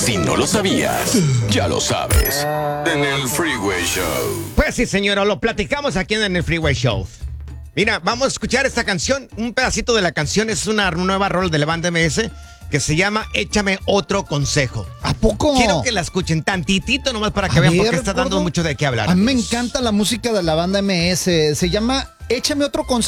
Si no lo sabías, ya lo sabes. En el Freeway Show. Pues sí, señora, lo platicamos aquí en el Freeway Show. Mira, vamos a escuchar esta canción. Un pedacito de la canción es una nueva rol de la banda MS que se llama Échame Otro Consejo. ¿A poco? Quiero que la escuchen tantitito nomás para que vean porque está dando gordo, mucho de qué hablar. A mí me amigos. encanta la música de la banda MS. Se llama Échame Otro Consejo.